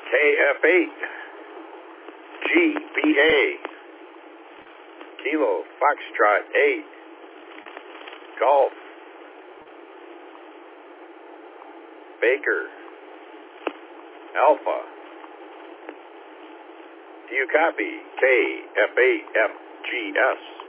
KF8, GBA, Kilo Foxtrot 8, Golf, Baker, Alpha. Do you copy? KF8FGS.